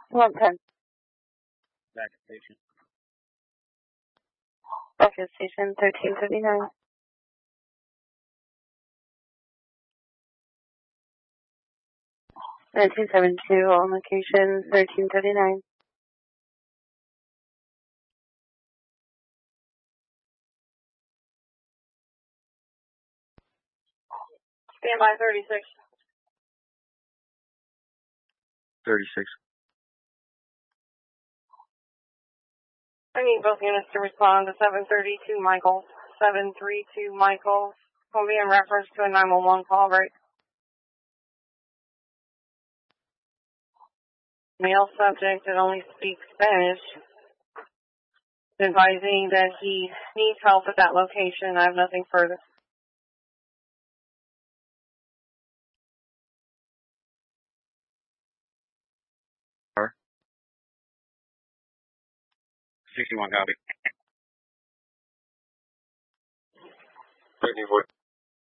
1110. Back at station. Back at station 1339. (1972) on location 1339. Standby 36. 36. I need both units to respond to 732 Michaels. 732 Michaels will be in reference to a 911 call break. Male subject that only speaks Spanish, advising that he needs help at that location. I have nothing further. 61 copy. 54.